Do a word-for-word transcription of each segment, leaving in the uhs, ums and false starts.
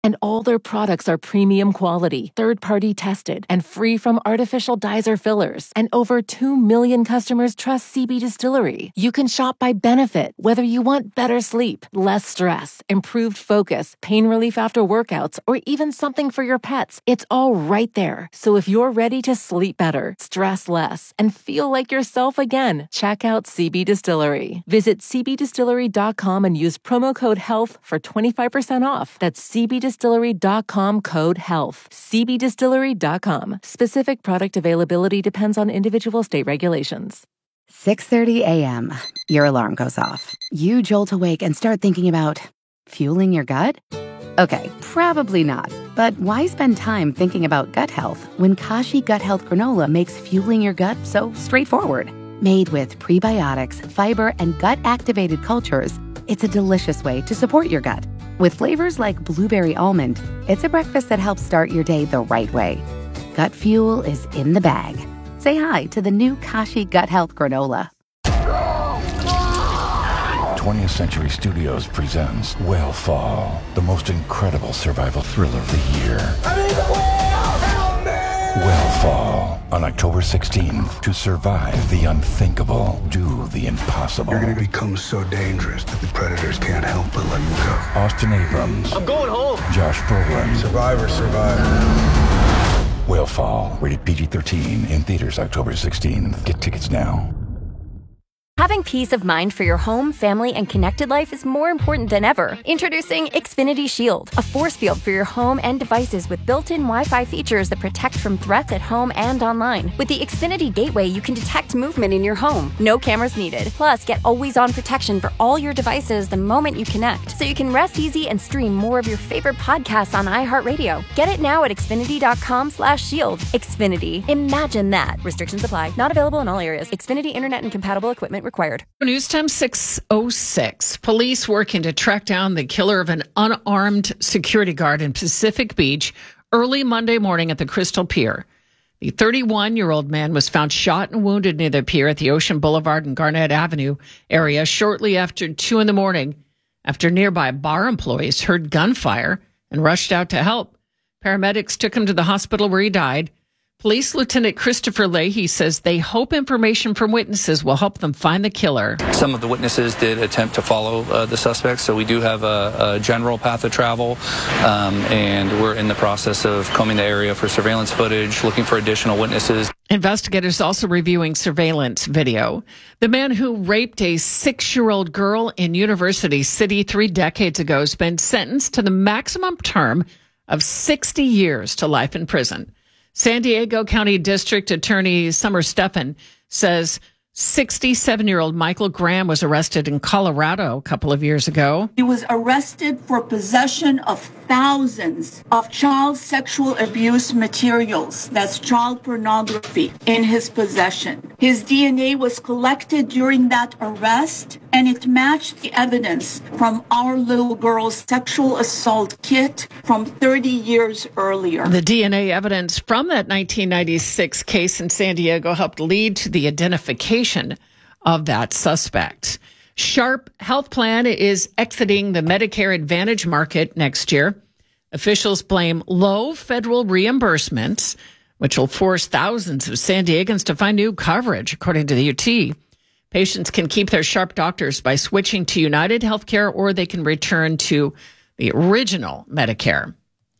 And all their products are premium quality, third-party tested, and free from artificial dyes or fillers. And over two million customers trust C B Distillery. You can shop by benefit, whether you want better sleep, less stress, improved focus, pain relief after workouts, or even something for your pets. It's all right there. So if you're ready to sleep better, stress less, and feel like yourself again, check out C B Distillery. Visit c b distillery dot com and use promo code HEALTH for twenty-five percent off. That's c b distillery dot com code HEALTH. c b distillery dot com. Specific product availability depends on individual state regulations. six thirty a.m. Your alarm goes off. You jolt awake and start thinking about fueling your gut? Okay, probably not. But why spend time thinking about gut health when Kashi Gut Health Granola makes fueling your gut so straightforward? Made with prebiotics, fiber, and gut-activated cultures, it's a delicious way to support your gut. With flavors like blueberry almond, it's a breakfast that helps start your day the right way. Gut fuel is in the bag. Say hi to the new Kashi Gut Health Granola. twentieth Century Studios presents Whale-Fall, the most incredible survival thriller of the year. I need the whale! Help me! Whale-Fall, on October sixteenth. To survive the unthinkable, do the impossible. You're going to become so dangerous that the predators can't help but let you go. Austin Abrams. I'm going home. Josh Brolin. Survivor, survivor. Whale-Fall, rated P G thirteen, in theaters October sixteenth. Get tickets now. Having peace of mind for your home, family, and connected life is more important than ever. Introducing Xfinity Shield, a force field for your home and devices with built-in Wi-Fi features that protect from threats at home and online. With the Xfinity Gateway, you can detect movement in your home. No cameras needed. Plus, get always-on protection for all your devices the moment you connect, so you can rest easy and stream more of your favorite podcasts on iHeartRadio. Get it now at xfinity.com slash shield. Xfinity. Imagine that. Restrictions apply. Not available in all areas. Xfinity Internet and compatible equipment required. News time six oh six. Police working to track down the killer of an unarmed security guard in Pacific Beach early Monday morning at the Crystal Pier. The thirty-one-year-old man was found shot and wounded near the pier at the Ocean Boulevard and Garnett Avenue area shortly after two in the morning, after nearby bar employees heard gunfire and rushed out to help. Paramedics took him to the hospital where he died. Police Lieutenant Christopher Leahy says they hope information from witnesses will help them find the killer. Some of the witnesses did attempt to follow uh, the suspects, so we do have a, a general path of travel, um, and we're in the process of combing the area for surveillance footage, looking for additional witnesses. Investigators also reviewing surveillance video. The man who raped a six-year-old girl in University City three decades ago has been sentenced to the maximum term of sixty years to life in prison. San Diego County District Attorney Summer Stephan says sixty-seven-year-old Michael Graham was arrested in Colorado a couple of years ago. He was arrested for possession of thousands of child sexual abuse materials, that's child pornography, in his possession. His D N A was collected during that arrest, and it matched the evidence from our little girl's sexual assault kit from thirty years earlier. The D N A evidence from that nineteen ninety-six case in San Diego helped lead to the identification of that suspect. Sharp Health Plan is exiting the Medicare Advantage market next year. Officials blame low federal reimbursements, which will force thousands of San Diegans to find new coverage, according to the U T. Patients can keep their Sharp doctors by switching to United Healthcare, or they can return to the original Medicare.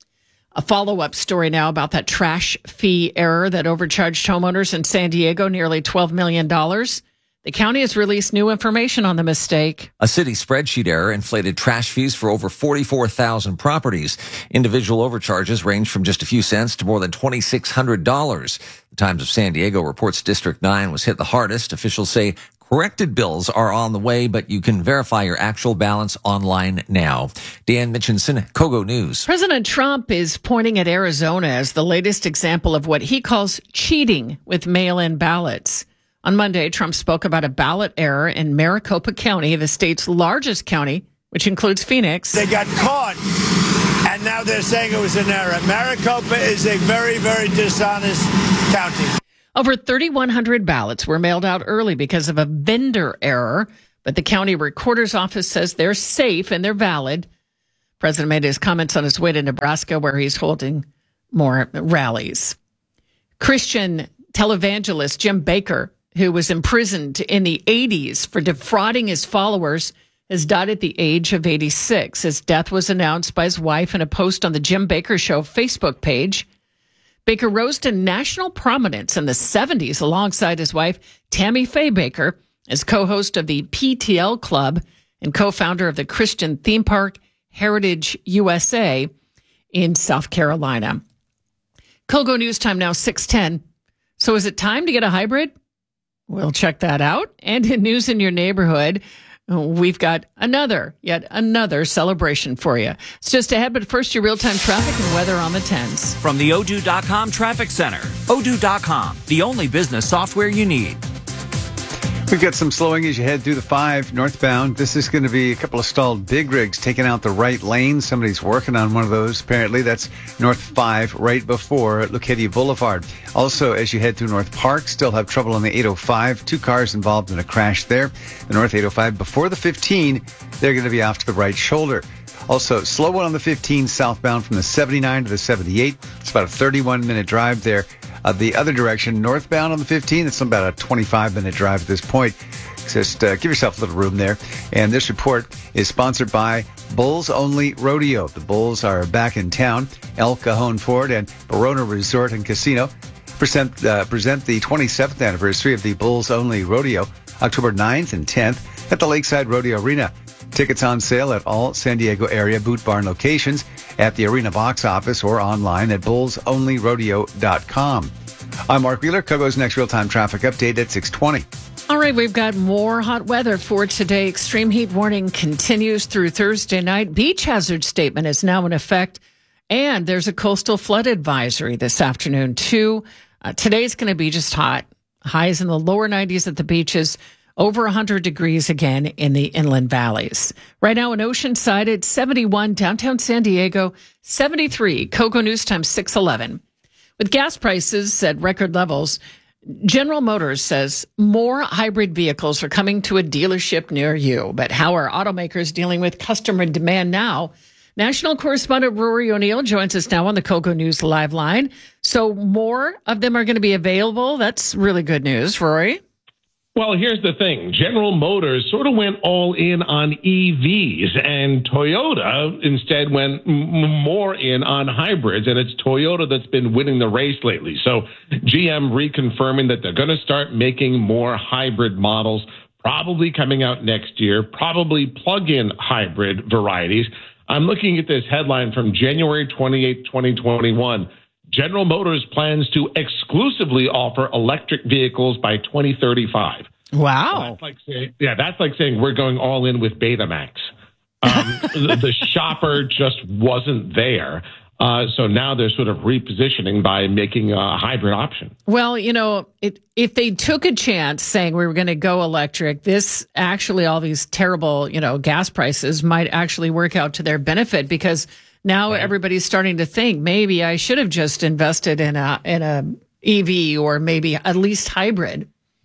A follow-up story now about that trash fee error that overcharged homeowners in San Diego nearly twelve million dollars. The county has released new information on the mistake. A city spreadsheet error inflated trash fees for over forty-four thousand properties. Individual overcharges range from just a few cents to more than twenty-six hundred dollars. The Times of San Diego reports District nine was hit the hardest. Officials say corrected bills are on the way, but you can verify your actual balance online now. Dan Mitchinson, Kogo News. President Trump is pointing at Arizona as the latest example of what he calls cheating with mail-in ballots. On Monday, Trump spoke about a ballot error in Maricopa County, the state's largest county, which includes Phoenix. They got caught, and now they're saying it was an error. Maricopa is a very, very dishonest county. Over thirty-one hundred ballots were mailed out early because of a vendor error, but the county recorder's office says they're safe and they're valid. President made his comments on his way to Nebraska, where he's holding more rallies. Christian televangelist Jim Bakker, who was imprisoned in the eighties for defrauding his followers, has died at the age of eighty-six. His death was announced by his wife in a post on the Jim Bakker Show Facebook page. Bakker rose to national prominence in the seventies alongside his wife, Tammy Faye Bakker, as co-host of the P T L Club and co-founder of the Christian theme park Heritage U S A in South Carolina. Kogo News Time now, six ten. So is it time to get a hybrid? We'll check that out. And in news in your neighborhood, we've got another, yet another celebration for you. It's just ahead, but first your real-time traffic and weather on the tens. From the Odoo dot com Traffic Center. Odoo dot com, the only business software you need. We've got some slowing as you head through the five northbound. This is going to be a couple of stalled big rigs taking out the right lane. Somebody's working on one of those, apparently. That's North five right before Lucadia Boulevard. Also, as you head through North Park, still have trouble on the eight oh five. Two cars involved in a crash there. The North eight oh five before the fifteen, they're going to be off to the right shoulder. Also, slow one on the fifteen southbound from the seventy-nine to the seventy-eight. It's about a thirty-one minute drive there. Uh, the other direction, northbound on the fifteen, it's about a twenty-five minute drive at this point. Just uh, give yourself a little room there. And this report is sponsored by Bulls Only Rodeo. The Bulls are back in town. El Cajon Ford and Verona Resort and Casino present, uh, present the twenty-seventh anniversary of the Bulls Only Rodeo, October ninth and tenth at the Lakeside Rodeo Arena. Tickets on sale at all San Diego area Boot Barn locations, at the arena box office, or online at bulls only rodeo dot com. I'm Mark Wheeler. Kogo's next real-time traffic update at six twenty. All right, we've got more hot weather for today. Extreme heat warning continues through Thursday night. Beach hazard statement is now in effect, and there's a coastal flood advisory this afternoon, too. Uh, today's going to be just hot. Highs in the lower nineties at the beaches. Over one hundred degrees again in the inland valleys. Right now in Oceanside, it's seventy-one, downtown San Diego, seventy-three, Kogo News Time six eleven. With gas prices at record levels, General Motors says more hybrid vehicles are coming to a dealership near you. But how are automakers dealing with customer demand now? National correspondent Rory O'Neill joins us now on the Kogo News Live line. So more of them are going to be available. That's really good news, Rory. Well, here's the thing. General Motors sort of went all in on E Vs, and Toyota instead went m- more in on hybrids, and it's Toyota that's been winning the race lately. So G M reconfirming that they're going to start making more hybrid models, probably coming out next year, probably plug-in hybrid varieties. I'm looking at this headline from January twenty-eighth, twenty twenty-one. General Motors plans to exclusively offer electric vehicles by twenty thirty-five. Wow. So that's like saying, yeah, that's like saying we're going all in with Betamax. Um, the, the shopper just wasn't there. Uh, so now they're sort of repositioning by making a hybrid option. Well, you know, it, if they took a chance saying we were going to go electric, this actually, all these terrible, you know, gas prices might actually work out to their benefit, because now right. everybody's starting to think maybe I should have just invested in a in a E V, or maybe at least hybrid.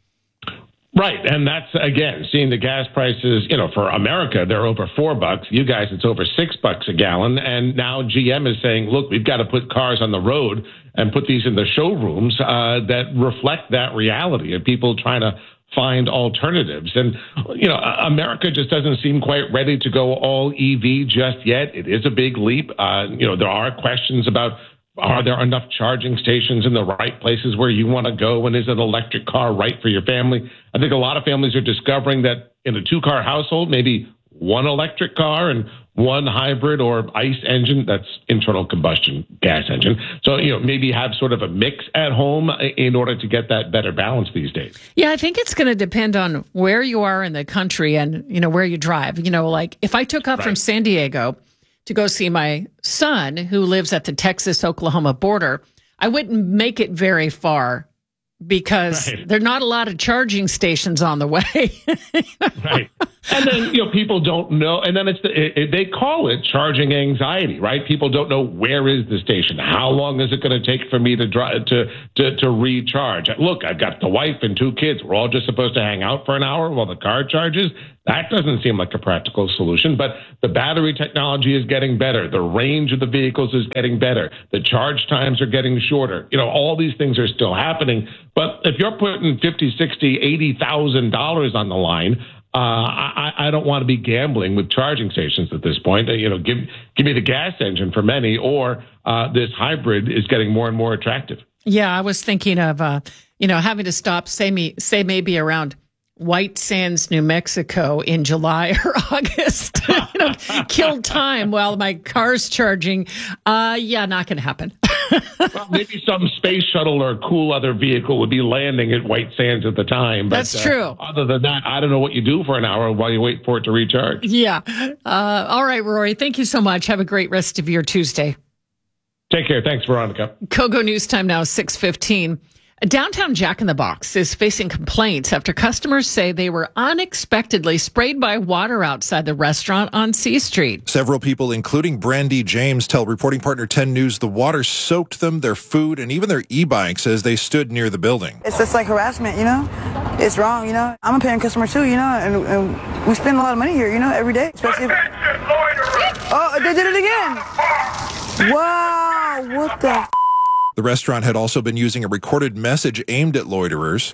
Right. And that's, again, seeing the gas prices, you know, for America, they're over four bucks. You guys, it's over six bucks a gallon. And now G M is saying, look, we've got to put cars on the road and put these in the showrooms uh, that reflect that reality of people trying to find alternatives. And, you know, America just doesn't seem quite ready to go all E V just yet. It is a big leap. Uh, you know, there are questions about, are there enough charging stations in the right places where you want to go? And is an electric car right for your family? I think a lot of families are discovering that in a two-car household, maybe one electric car and one hybrid or ICE engine, that's internal combustion gas engine. So, you know, maybe have sort of a mix at home in order to get that better balance these days. Yeah, I think it's going to depend on where you are in the country and, you know, where you drive. You know, like if I took off right. from San Diego to go see my son who lives at the Texas-Oklahoma border, I wouldn't make it very far because Right. there are not a lot of charging stations on the way. Right. And then, you know, people don't know. And then it's the, it, it, they call it charging anxiety, right? People don't know where is the station. How long is it going to take for me to drive to, to, to recharge? Look, I've got the wife and two kids. We're all just supposed to hang out for an hour while the car charges. That doesn't seem like a practical solution, but the battery technology is getting better. The range of the vehicles is getting better. The charge times are getting shorter. You know, all these things are still happening. But if you're putting fifty, sixty, eighty thousand dollars on the line, uh, I, I don't want to be gambling with charging stations at this point. You know, give give me the gas engine for many, or uh, this hybrid is getting more and more attractive. Yeah, I was thinking of, uh, you know, having to stop, say me, say maybe around White Sands, New Mexico in July or August, you know, kill time while my car's charging. Uh, yeah, not going to happen. Well, maybe some space shuttle or cool other vehicle would be landing at White Sands at the time. But, That's true. Uh, other than that, I don't know what you do for an hour while you wait for it to recharge. Yeah. Uh, all right, Rory, thank you so much. Have a great rest of your Tuesday. Take care. Thanks, Veronica. Kogo News Time now, six fifteen. Downtown Jack in the Box is facing complaints after customers say they were unexpectedly sprayed by water outside the restaurant on C Street. Several people, including Brandy James, tell reporting partner ten News the water soaked them, their food, and even their e-bikes as they stood near the building. It's just like harassment, you know? It's wrong, you know? I'm a paying customer too, you know? And, and we spend a lot of money here, you know, every day. Especially if... Oh, they did it again! Wow, what the... The restaurant had also been using a recorded message aimed at loiterers.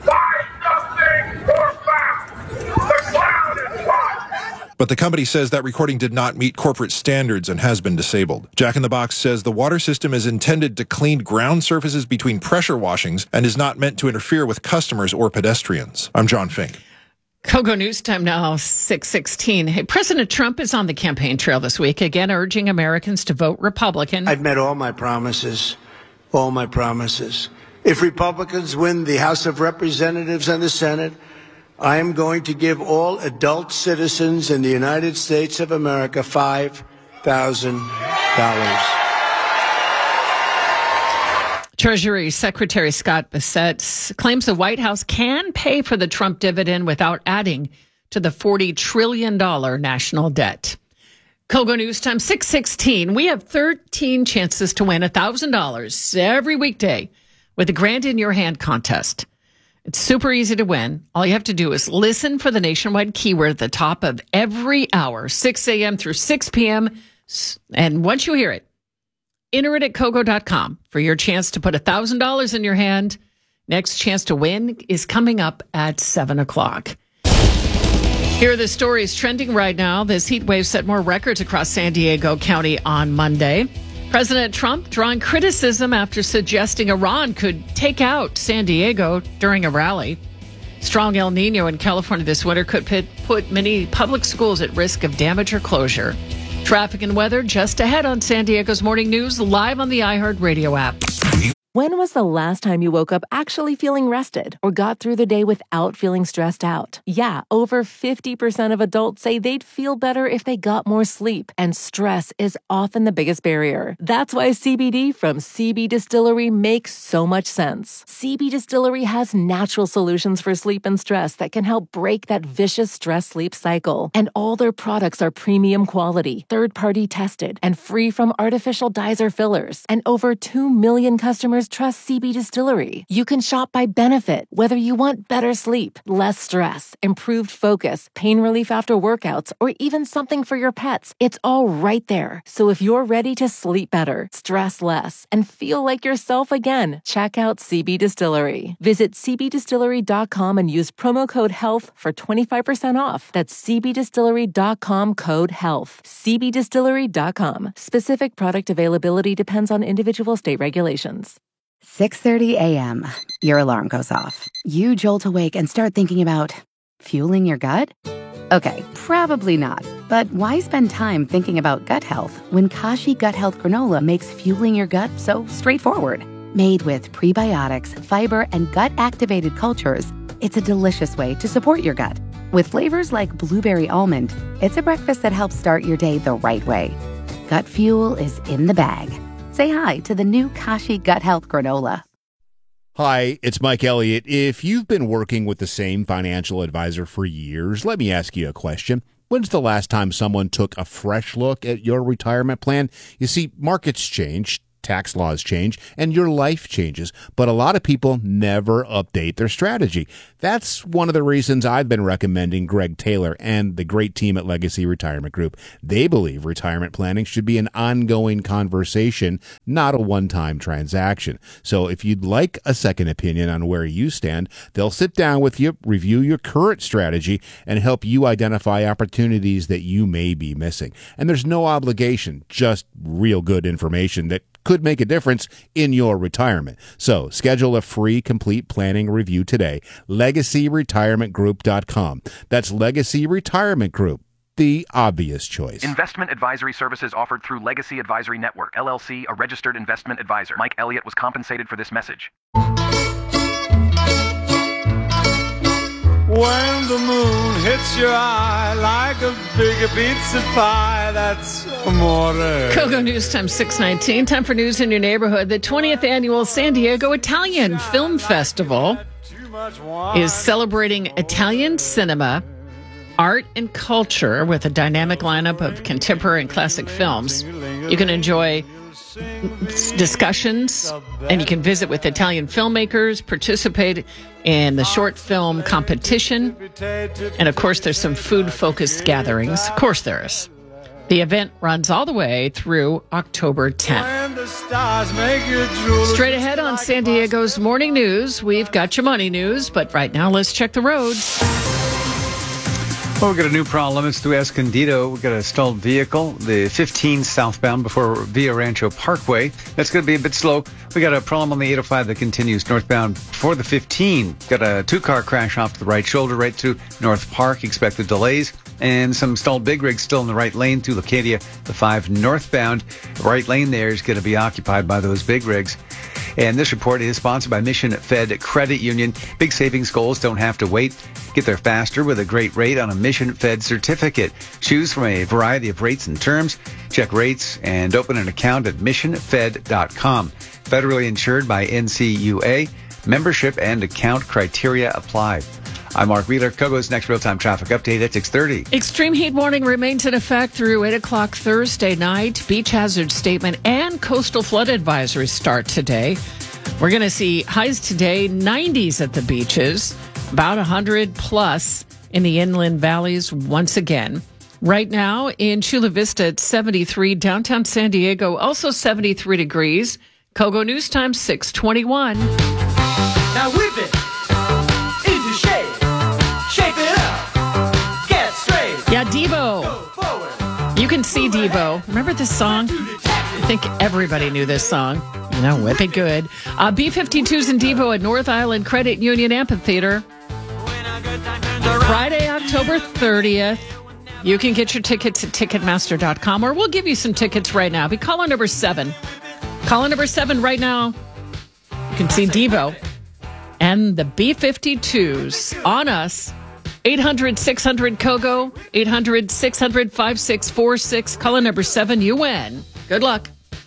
But the company says that recording did not meet corporate standards and has been disabled. Jack in the Box says the water system is intended to clean ground surfaces between pressure washings and is not meant to interfere with customers or pedestrians. I'm John Fink. Kogo News Time now, six sixteen. Hey, President Trump is on the campaign trail this week, again urging Americans to vote Republican. I've met all my promises. All my promises. If Republicans win the House of Representatives and the Senate, I am going to give all adult citizens in the United States of America five thousand dollars. Treasury Secretary Scott Bessent claims the White House can pay for the Trump dividend without adding to the forty trillion dollars national debt. Kogo News Time, six sixteen. We have thirteen chances to win one thousand dollars every weekday with the Grand in Your Hand contest. It's super easy to win. All you have to do is listen for the nationwide keyword at the top of every hour, six a.m. through six p.m. And once you hear it, enter it at Kogo dot com for your chance to put one thousand dollars in your hand. Next chance to win is coming up at seven o'clock. Here are the stories trending right now. This heat wave set more records across San Diego County on Monday. President Trump drawing criticism after suggesting Iran could take out San Diego during a rally. Strong El Nino in California this winter could put many public schools at risk of damage or closure. Traffic and weather just ahead on San Diego's Morning News, live on the iHeartRadio app. When was the last time you woke up actually feeling rested or got through the day without feeling stressed out? Yeah, over fifty percent of adults say they'd feel better if they got more sleep, and stress is often the biggest barrier. That's why C B D from C B Distillery makes so much sense. C B Distillery has natural solutions for sleep and stress that can help break that vicious stress-sleep cycle. And all their products are premium quality, third-party tested, and free from artificial dyes or fillers. And over two million customers trust C B Distillery. You can shop by benefit, whether you want better sleep, less stress, improved focus, pain relief after workouts, or even something for your pets. It's all right there. So if you're ready to sleep better, stress less, and feel like yourself again, check out C B Distillery. Visit C B distillery dot com and use promo code HEALTH for twenty-five percent off. That's C B distillery dot com code HEALTH. C B distillery dot com. Specific product availability depends on individual state regulations. six thirty a.m. Your alarm goes off. You jolt awake and start thinking about fueling your gut? Okay, probably not. But why spend time thinking about gut health when Kashi Gut Health Granola makes fueling your gut so straightforward? Made with prebiotics, fiber, and gut-activated cultures, it's a delicious way to support your gut. With flavors like blueberry almond, it's a breakfast that helps start your day the right way. Gut fuel is in the bag. Say hi to the new Kashi Gut Health Granola. Hi, it's Mike Elliott. If you've been working with the same financial advisor for years, let me ask you a question. When's the last time someone took a fresh look at your retirement plan? You see, markets change, tax laws change, and your life changes, but a lot of people never update their strategy. That's one of the reasons I've been recommending Greg Taylor and the great team at Legacy Retirement Group. They believe retirement planning should be an ongoing conversation, not a one-time transaction. So if you'd like a second opinion on where you stand, they'll sit down with you, review your current strategy, and help you identify opportunities that you may be missing. And there's no obligation, just real good information that could make a difference in your retirement. So schedule a free complete planning review today. legacy retirement group dot com. That's Legacy Retirement Group, the obvious choice. Investment advisory services offered through Legacy Advisory Network, L L C, a registered investment advisor. Mike Elliott was compensated for this message. When the moon hits your eye like a big pizza pie, that's amore. Kogo News Time six nineteen. Time for news in your neighborhood. The twentieth annual San Diego Italian Film Festival is celebrating Italian cinema, art, and culture with a dynamic lineup of contemporary and classic films. You can enjoy discussions, and you can visit with Italian filmmakers, participate in the short film competition, and of course there's some food-focused gatherings. Of course there is. The event runs all the way through October tenth. Straight ahead on San Diego's Morning News, we've got your money news, but right now let's check the roads. Well, we've got a new problem. It's through Escondido. We've got a stalled vehicle, the fifteen southbound before Villa Rancho Parkway. That's going to be a bit slow. We got a problem on the eight oh five that continues northbound before the fifteen. Got a two-car crash off to the right shoulder right through North Park. Expected delays. And some stalled big rigs still in the right lane through Leucadia, the five northbound. The right lane there is going to be occupied by those big rigs. And this report is sponsored by Mission Fed Credit Union. Big savings goals don't have to wait. Get there faster with a great rate on a Mission Fed certificate. Choose from a variety of rates and terms. Check rates and open an account at mission fed dot com. Federally insured by N C U A. Membership and account criteria apply. I'm Mark Wheeler. Kogo's next real-time traffic update at six thirty. Extreme heat warning remains in effect through eight o'clock Thursday night. Beach hazard statement and coastal flood advisory start today. We're going to see highs today, nineties at the beaches, about one hundred plus in the inland valleys once again. Right now in Chula Vista at seventy-three, downtown San Diego also seventy-three degrees. Kogo News Time six twenty-one. Now whip it into shape. Shape it up. Get straight. Yeah, Devo. You can see Devo. Remember this song? I think everybody knew this song. You know, whip it good. Uh, B fifty-twos and Devo at North Island Credit Union Amphitheater. Friday, October thirtieth. You can get your tickets at ticketmaster dot com, or we'll give you some tickets right now. Be caller number seven. Caller number seven right now. You can see Devo and the B fifty-twos on us. eight hundred six hundred Kogo, eight hundred six hundred five six four six. Caller number seven, you win. Good luck.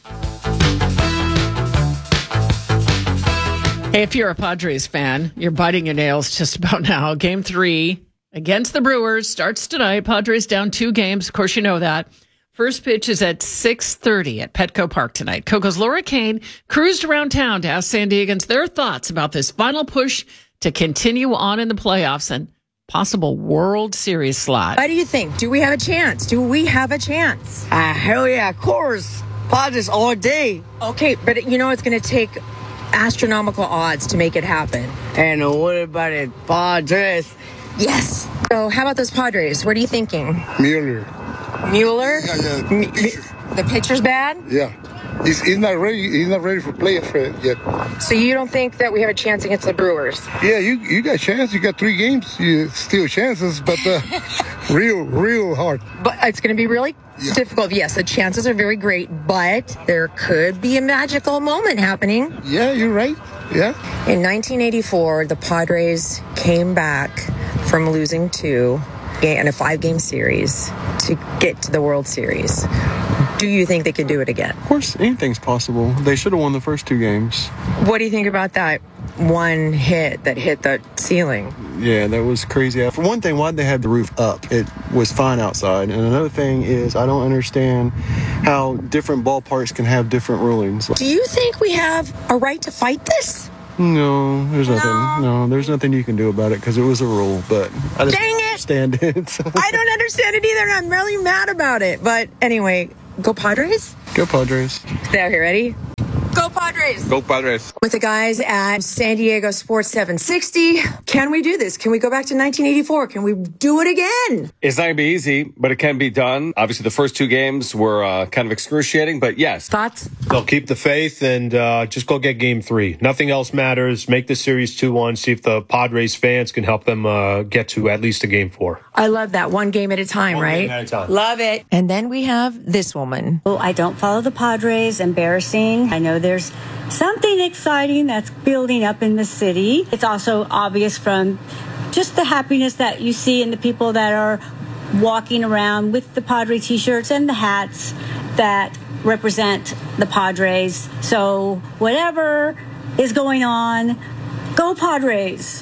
Hey, if you're a Padres fan, you're biting your nails just about now. Game three against the Brewers starts tonight. Padres down two games. Of course, you know that. First pitch is at six thirty at Petco Park tonight. Kogo's Laura Kane cruised around town to ask San Diegans their thoughts about this final push to continue on in the playoffs and possible World Series slot. What do you think? Do we have a chance? Do we have a chance? Ah, uh, hell yeah, of course. Padres all day. Okay, but you know it's going to take astronomical odds to make it happen. And what about it, Padres? Yes. So how about those Padres? What are you thinking? Mueller. Mueller? Yeah, yeah, the, pitcher. the pitcher's bad? Yeah. He's, he's not ready. He's not ready for playoff yet. So you don't think that we have a chance against the Brewers? Yeah, you you got a chance. You got three games. You still chances, but uh, real, real hard. But it's going to be really yeah. difficult. Yes, the chances are very great, but there could be a magical moment happening. Yeah, you're right. Yeah. In nineteen eighty-four, the Padres came back from losing two in a five-game series to get to the World Series. Do you think they could do it again? Of course, anything's possible. They should have won the first two games. What do you think about that? one hit that hit the ceiling. Yeah, that was crazy. For one thing, why'd they have the roof up? It was fine outside. And another thing is, I don't understand how different ballparks can have different rulings. Do you think we have a right to fight this? No, there's nothing. No, no there's nothing you can do about it because it was a rule. But I just Dang it! understand it. So. I don't understand it either, and I'm really mad about it. But anyway, go Padres? Go Padres. There, you ready? Go Padres! Go Padres. With the guys at San Diego Sports seven sixty, can we do this? Can we go back to nineteen eighty-four? Can we do it again? It's not going to be easy, but it can be done. Obviously, the first two games were uh, kind of excruciating, but yes. Thoughts? They'll keep the faith and uh, just go get game three. Nothing else matters. Make the series two one. See if the Padres fans can help them uh, get to at least a game four. I love that. One game at a time, One right? game at a time. Love it. And then we have this woman. Well, I don't follow the Padres. Embarrassing. I know there's something exciting that's building up in the city. It's also obvious from just the happiness that you see in the people that are walking around with the Padre t-shirts and the hats that represent the Padres. So whatever is going on, go Padres.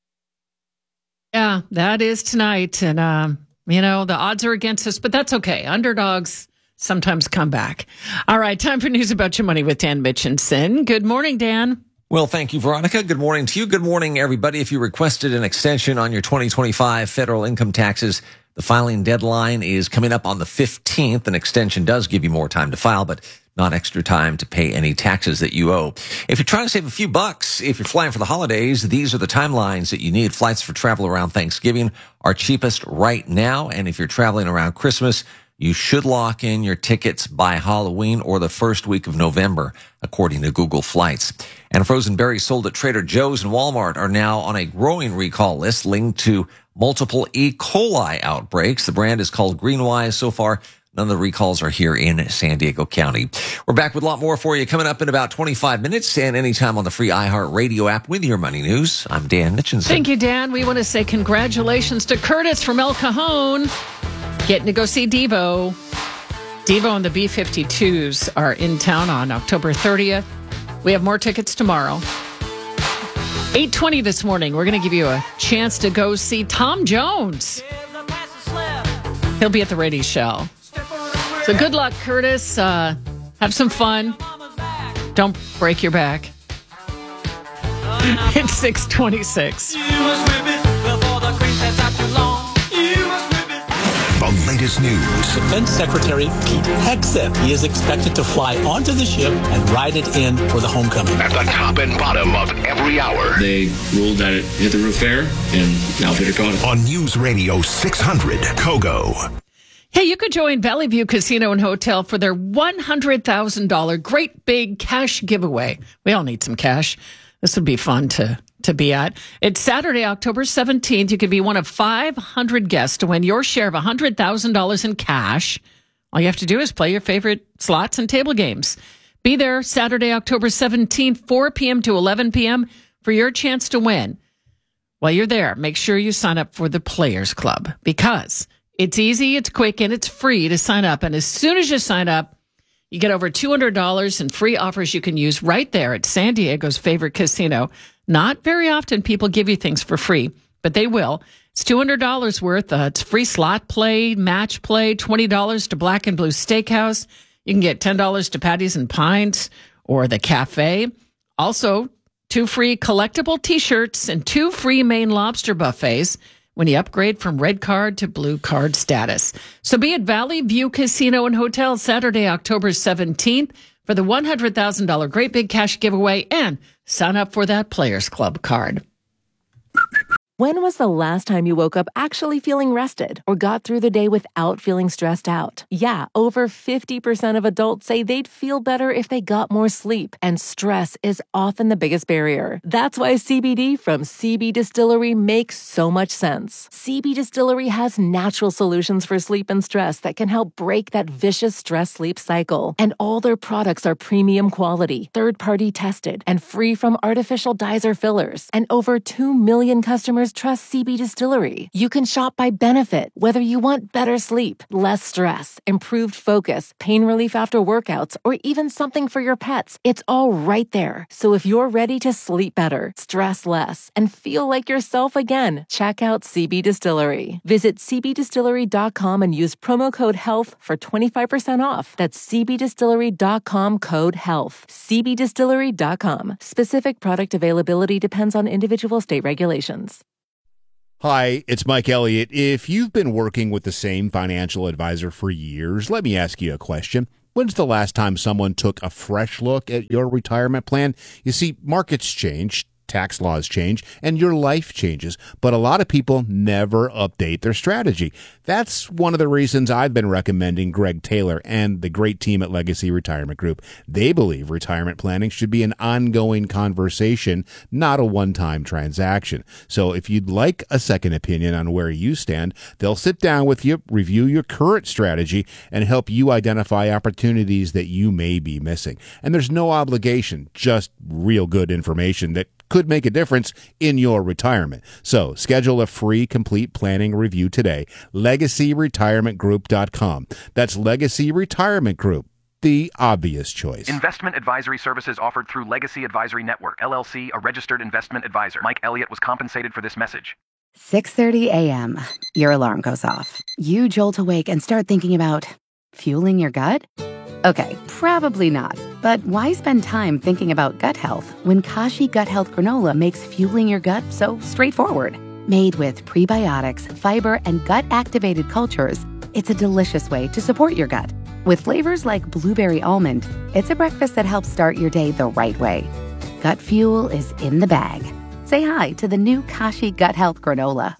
Yeah, that is tonight. And, um, you know, the odds are against us, but that's okay. Underdogs sometimes come back. All right, time for news about your money with Dan Mitchinson. Good morning, Dan. Well, thank you, Veronica. Good morning to you. Good morning, everybody. If you requested an extension on your twenty twenty-five federal income taxes, the filing deadline is coming up on the fifteenth. An extension does give you more time to file, but not extra time to pay any taxes that you owe. If you're trying to save a few bucks, if you're flying for the holidays, these are the timelines that you need. Flights for travel around Thanksgiving are cheapest right now. And if you're traveling around Christmas, you should lock in your tickets by Halloween or the first week of November, according to Google Flights. And frozen berries sold at Trader Joe's and Walmart are now on a growing recall list linked to multiple E. coli outbreaks. The brand is called Greenwise. So far, none of the recalls are here in San Diego County. We're back with a lot more for you coming up in about twenty-five minutes and anytime on the free iHeartRadio app with your money news. I'm Dan Mitchinson. Thank you, Dan. We want to say congratulations to Curtis from El Cajon, getting to go see Devo. Devo and the B fifty-twos are in town on October thirtieth. We have more tickets tomorrow. eight twenty this morning, we're going to give you a chance to go see Tom Jones. He'll be at the Radio Shell. So good luck, Curtis. Uh, have some fun. Don't break your back. It's six twenty-six. The latest news. Defense Secretary Pete Hegseth. He is expected to fly onto the ship and ride it in for the homecoming. At the top and bottom of every hour. They ruled that it hit the roof there, and now Peter caught it. On News Radio six hundred, Kogo. Hey, you could join Valley View Casino and Hotel for their one hundred thousand dollars Great Big Cash Giveaway. We all need some cash. This would be fun to, to be at. It's Saturday, October seventeenth. You could be one of five hundred guests to win your share of one hundred thousand dollars in cash. All you have to do is play your favorite slots and table games. Be there Saturday, October seventeenth, four p.m. to eleven p.m. for your chance to win. While you're there, make sure you sign up for the Players Club because it's easy, it's quick, and it's free to sign up. And as soon as you sign up, you get over two hundred dollars in free offers you can use right there at San Diego's favorite casino. Not very often people give you things for free, but they will. It's two hundred dollars worth. Uh, it's free slot play, match play, twenty dollars to Black and Blue Steakhouse. You can get ten dollars to Patties and Pines or the cafe. Also, two free collectible T-shirts and two free Maine lobster buffets when you upgrade from red card to blue card status. So be at Valley View Casino and Hotel Saturday, October seventeenth for the one hundred thousand dollars Great Big Cash Giveaway and sign up for that Players Club card. When was the last time you woke up actually feeling rested or got through the day without feeling stressed out? Yeah, over fifty percent of adults say they'd feel better if they got more sleep, and stress is often the biggest barrier. That's why C B D from C B Distillery makes so much sense. C B Distillery has natural solutions for sleep and stress that can help break that vicious stress-sleep cycle. And all their products are premium quality, third-party tested, and free from artificial dyes or fillers. And over two million customers customers trust C B Distillery. You can shop by benefit, whether you want better sleep, less stress, improved focus, pain relief after workouts, or even something for your pets. It's all right there. So if you're ready to sleep better, stress less, and feel like yourself again, check out C B Distillery. Visit c b distillery dot com and use promo code HEALTH for twenty-five percent off. That's c b distillery dot com code HEALTH. c b distillery dot com. Specific product availability depends on individual state regulations. Hi, it's Mike Elliott. If you've been working with the same financial advisor for years, let me ask you a question. When's the last time someone took a fresh look at your retirement plan? You see, markets change, tax laws change, and your life changes, but a lot of people never update their strategy. That's one of the reasons I've been recommending Greg Taylor and the great team at Legacy Retirement Group. They believe retirement planning should be an ongoing conversation, not a one-time transaction. So if you'd like a second opinion on where you stand, they'll sit down with you, review your current strategy, and help you identify opportunities that you may be missing. And there's no obligation, just real good information that could make a difference in your retirement. So schedule a free complete planning review today. legacy retirement group dot com. That's Legacy Retirement Group, the obvious choice. Investment advisory services offered through Legacy Advisory Network, L L C, a registered investment advisor. Mike Elliott was compensated for this message. six thirty a.m. Your alarm goes off. You jolt awake and start thinking about fueling your gut? Okay, probably not. But why spend time thinking about gut health when Kashi Gut Health Granola makes fueling your gut so straightforward? Made with prebiotics, fiber, and gut-activated cultures, it's a delicious way to support your gut. With flavors like blueberry almond, it's a breakfast that helps start your day the right way. Gut fuel is in the bag. Say hi to the new Kashi Gut Health Granola.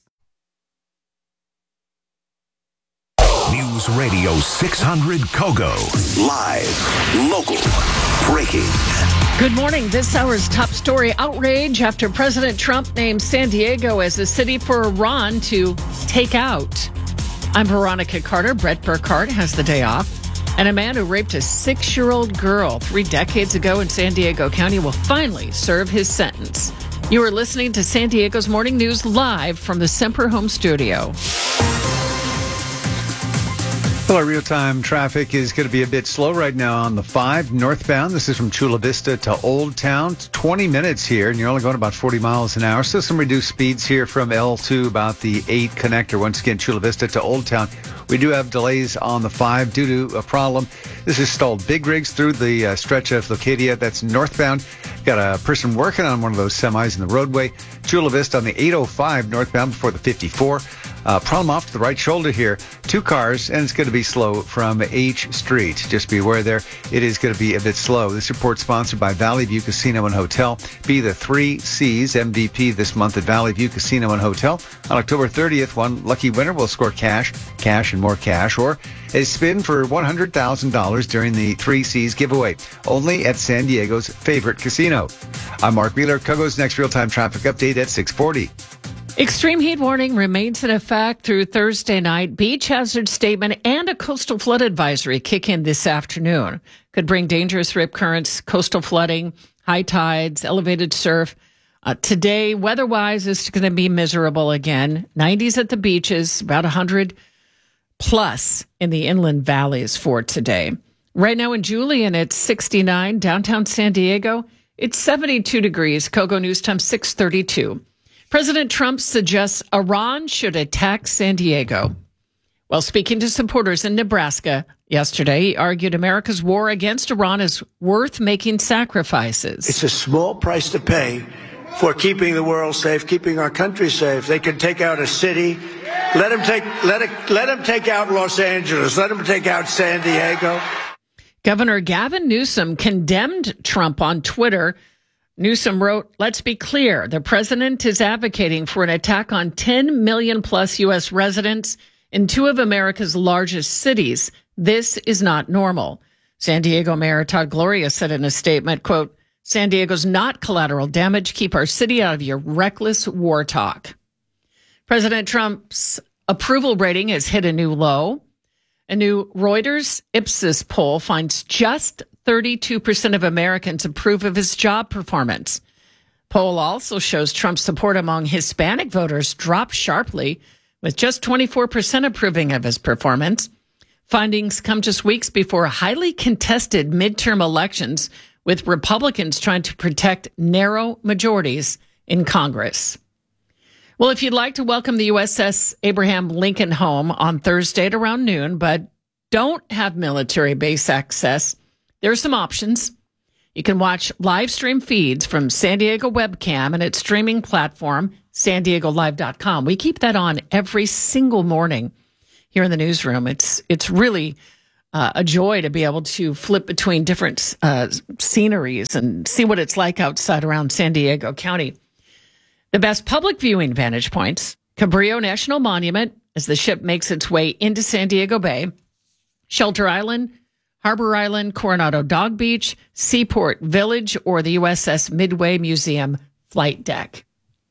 News Radio six hundred Kogo. Live, local, breaking. Good morning. This hour's top story: outrage after President Trump named San Diego as a city for Iran to take out. I'm Veronica Carter. Brett Burkhardt has the day off. And a man who raped a six-year-old girl three decades ago in San Diego County will finally serve his sentence. You are listening to San Diego's Morning News live from the Semper Home studio. Well, our real-time traffic is going to be a bit slow right now on the five northbound. This is from Chula Vista to Old Town. It's twenty minutes here, and you're only going about forty miles an hour. So some reduced speeds here from L two, about the eight connector. Once again, Chula Vista to Old Town. We do have delays on the five due to a problem. This is stalled big rigs through the uh, stretch of Locadia. That's northbound. Got a person working on one of those semis in the roadway. Chula Vista on the eight oh five northbound before the fifty-four. Uh, problem off to the right shoulder here. Two cars, and it's going to be slow from H Street. Just be aware there, it is going to be a bit slow. This report sponsored by Valley View Casino and Hotel. Be the three C's M V P this month at Valley View Casino and Hotel. On October thirtieth, one lucky winner will score cash, cash and more cash, or a spin for one hundred thousand dollars during the three C's giveaway. Only at San Diego's favorite casino. I'm Mark Wheeler. Kogo's next real-time traffic update at six forty. Extreme heat warning remains in effect through Thursday night. Beach hazard statement and a coastal flood advisory kick in this afternoon. Could bring dangerous rip currents, coastal flooding, high tides, elevated surf. Uh, today, weather-wise, it's going to be miserable again. nineties at the beaches, about one hundred plus in the inland valleys for today. Right now in Julian, it's sixty-nine. Downtown San Diego, it's seventy-two degrees. Kogo News Time, six thirty-two. President Trump suggests Iran should attack San Diego. While speaking to supporters in Nebraska yesterday, he argued America's war against Iran is worth making sacrifices. It's a small price to pay for keeping the world safe, keeping our country safe. They can take out a city. Let them take, let it, let them take out Los Angeles. Let them take out San Diego. Governor Gavin Newsom condemned Trump on Twitter. Newsom wrote, "Let's be clear. The president is advocating for an attack on ten million plus U S residents in two of America's largest cities. This is not normal." San Diego Mayor Todd Gloria said in a statement, quote, "San Diego's not collateral damage. Keep our city out of your reckless war talk." President Trump's approval rating has hit a new low. A new Reuters Ipsos poll finds just thirty-two percent of Americans approve of his job performance. Poll also shows Trump's support among Hispanic voters dropped sharply, with just twenty-four percent approving of his performance. Findings come just weeks before highly contested midterm elections, with Republicans trying to protect narrow majorities in Congress. Well, if you'd like to welcome the U S S Abraham Lincoln home on Thursday at around noon, but don't have military base access, there are some options. You can watch live stream feeds from San Diego Webcam and its streaming platform, san diego live dot com. We keep that on every single morning here in the newsroom. It's it's really uh, a joy to be able to flip between different uh, sceneries and see what it's like outside around San Diego County. The best public viewing vantage points: Cabrillo National Monument as the ship makes its way into San Diego Bay, Shelter Island, Harbor Island, Coronado Dog Beach, Seaport Village, or the U S S Midway Museum flight deck.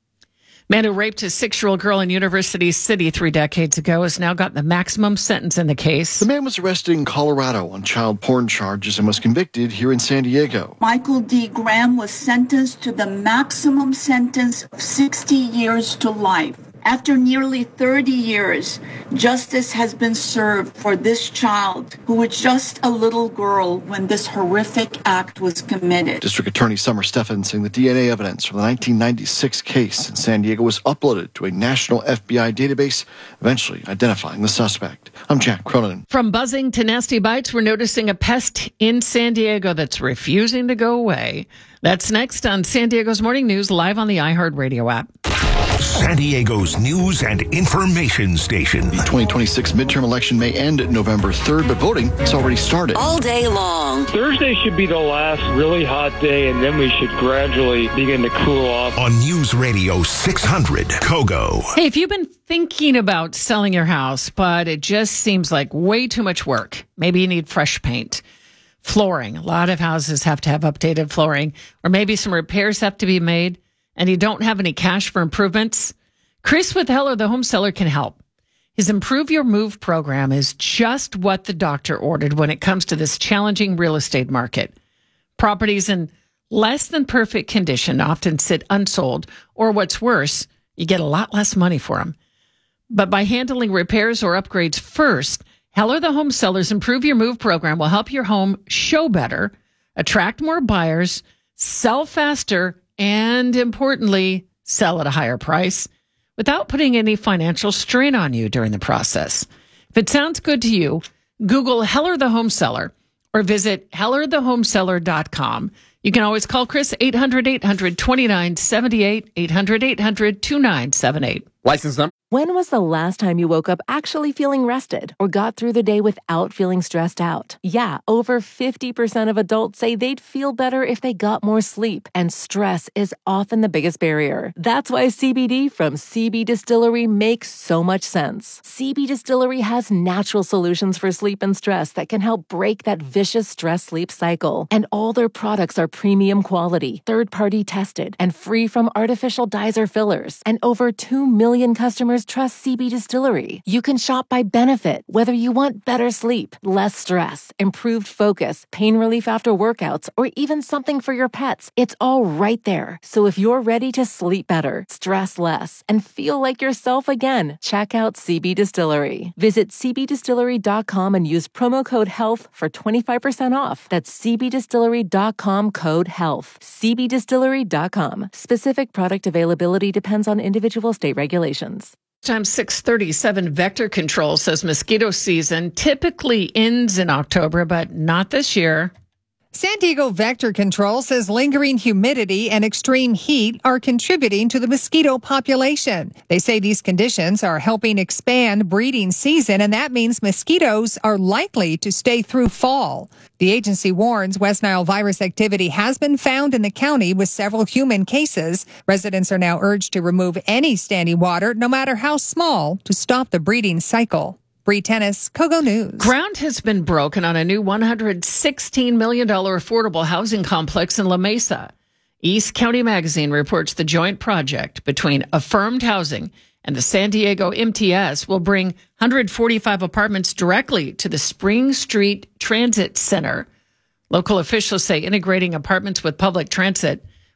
Man who raped a six-year-old girl in University City three decades ago has now gotten the maximum sentence in the case. The man was arrested in Colorado on child porn charges and was convicted here in San Diego. Michael D. Graham was sentenced to the maximum sentence of sixty years to life. After nearly thirty years, justice has been served for this child, who was just a little girl when this horrific act was committed. District Attorney Summer Stephan saying the D N A evidence from the nineteen ninety-six case in San Diego was uploaded to a national F B I database, eventually identifying the suspect. I'm Jack Cronin. From buzzing to nasty bites, we're noticing a pest in San Diego that's refusing to go away. That's next on San Diego's Morning News, live on the iHeartRadio app. San Diego's news and information station. The twenty twenty-six midterm election may end November third, but voting has already started. All day long. Thursday should be the last really hot day, and then we should gradually begin to cool off. On News Radio six hundred, Kogo. Hey, if you've been thinking about selling your house, but it just seems like way too much work, maybe you need fresh paint, flooring. A lot of houses have to have updated flooring, or maybe some repairs have to be made, and you don't have any cash for improvements, Chris with Heller the Home Seller can help. His Improve Your Move program is just what the doctor ordered when it comes to this challenging real estate market. Properties in less than perfect condition often sit unsold, or what's worse, you get a lot less money for them. But by handling repairs or upgrades first, Heller the Home Seller's Improve Your Move program will help your home show better, attract more buyers, sell faster, and importantly, sell at a higher price without putting any financial strain on you during the process. If it sounds good to you, Google Heller the Home Seller or visit heller the home seller dot com. You can always call Chris eight hundred, eight hundred, twenty-nine seventy-eight, eight hundred, eight hundred, twenty-nine seventy-eight. License number. When was the last time you woke up actually feeling rested or got through the day without feeling stressed out? Yeah, over fifty percent of adults say they'd feel better if they got more sleep, and stress is often the biggest barrier. That's why C B D from C B Distillery makes so much sense. C B Distillery has natural solutions for sleep and stress that can help break that vicious stress-sleep cycle. And all their products are premium quality, third-party tested, and free from artificial dyes or fillers. And over two million customers trust C B Distillery. You can shop by benefit, whether you want better sleep, less stress, improved focus, pain relief after workouts, or even something for your pets. It's all right there. So if you're ready to sleep better, stress less, and feel like yourself again, check out C B Distillery. Visit c b distillery dot com and use promo code HEALTH for twenty-five percent off. That's c b distillery dot com code HEALTH. c b distillery dot com. Specific product availability depends on individual state regulations. Time six thirty-seven. Vector Control says mosquito season typically ends in October, but not this year. San Diego Vector Control says lingering humidity and extreme heat are contributing to the mosquito population. They say these conditions are helping expand breeding season, and that means mosquitoes are likely to stay through fall. The agency warns West Nile virus activity has been found in the county with several human cases. Residents are now urged to remove any standing water, no matter how small, to stop the breeding cycle. Bree Tennis, Kogo News. Ground has been broken on a new one hundred sixteen million dollars affordable housing complex in La Mesa. East County Magazine reports the joint project between Affirmed Housing and the San Diego M T S will bring one hundred forty-five apartments directly to the Spring Street Transit Center. Local officials say integrating apartments with public transit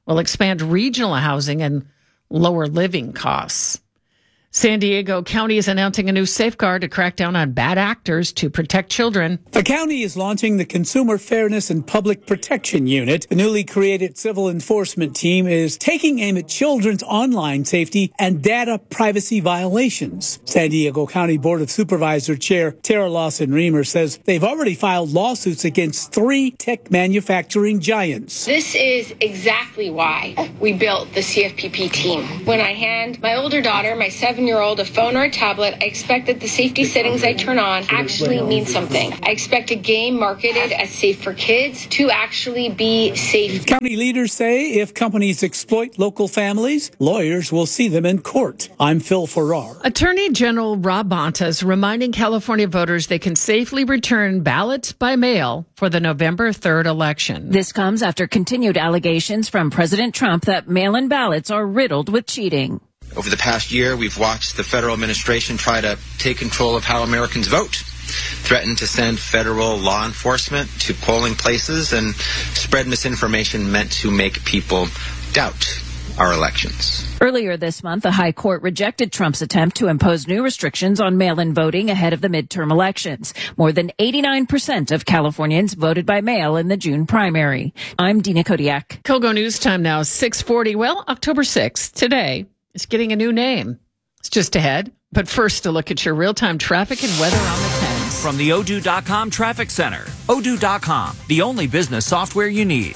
will expand regional housing and lower living costs. San Diego County is announcing a new safeguard to crack down on bad actors to protect children. The county is launching the Consumer Fairness and Public Protection Unit. The newly created civil enforcement team is taking aim at children's online safety and data privacy violations. San Diego County Board of Supervisor Chair Tara Lawson-Remer says they've already filed lawsuits against three tech manufacturing giants. This is exactly why we built the C F P P team. When I hand my older daughter, my seven year old a phone or a tablet, I expect that the safety settings I turn on actually mean something. I expect a game marketed as safe for kids to actually be safe. County leaders say if companies exploit local families, lawyers will see them in court. I'm Phil Farrar. Attorney General Rob Bonta is reminding California voters they can safely return ballots by mail for the November third election. This comes after continued allegations from President Trump that mail-in ballots are riddled with cheating. Over the past year, we've watched the federal administration try to take control of how Americans vote, threaten to send federal law enforcement to polling places, and spread misinformation meant to make people doubt our elections. Earlier this month, the High Court rejected Trump's attempt to impose new restrictions on mail-in voting ahead of the midterm elections. More than eighty-nine percent of Californians voted by mail in the June primary. I'm Dina Kodiak. Kogo News Time now, six forty. Well, October sixth, today, is getting a new name. It's just ahead. But first, a look at your real-time traffic and weather on the tens. From the Odoo dot com Traffic Center. Odoo dot com, the only business software you need.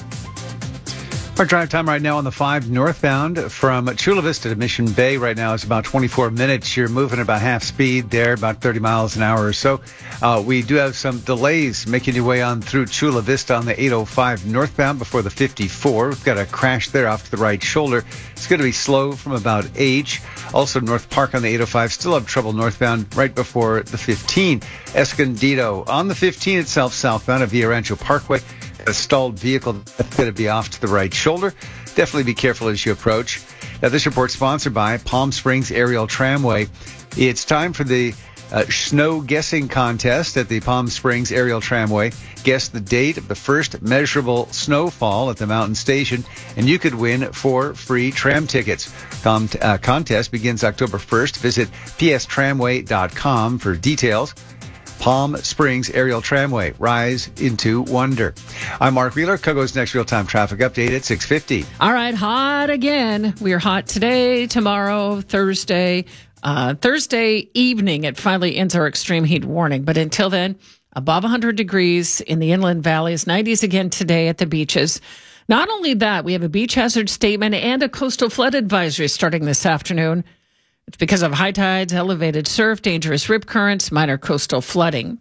Our drive time right now on the five northbound from Chula Vista to Mission Bay right now is about twenty-four minutes. You're moving about half speed there, about thirty miles an hour or so. Uh, we do have some delays making your way on through Chula Vista on the eight oh five northbound before the fifty-four. We've got a crash there off to the right shoulder. It's going to be slow from about H. Also, North Park on the eight oh five still have trouble northbound right before the fifteen. Escondido on the fifteen itself southbound of Villa Rancho Parkway. A stalled vehicle that's going to be off to the right shoulder. Definitely be careful as you approach. Now, this report sponsored by Palm Springs Aerial Tramway. It's time for the uh, snow guessing contest at the Palm Springs Aerial Tramway. Guess the date of the first measurable snowfall at the mountain station, and you could win four free tram tickets. Com- uh, contest begins October first. Visit p s tramway dot com for details. Palm Springs Aerial Tramway. Rise into wonder. I'm Mark Wheeler. Kogo's next real-time traffic update at six fifty. All right, hot again. We're hot today, tomorrow, Thursday. Uh, Thursday evening, it finally ends our extreme heat warning. But until then, above one hundred degrees in the inland valleys, nineties again today at the beaches. Not only that, we have a beach hazard statement and a coastal flood advisory starting this afternoon. It's because of high tides, elevated surf, dangerous rip currents, minor coastal flooding.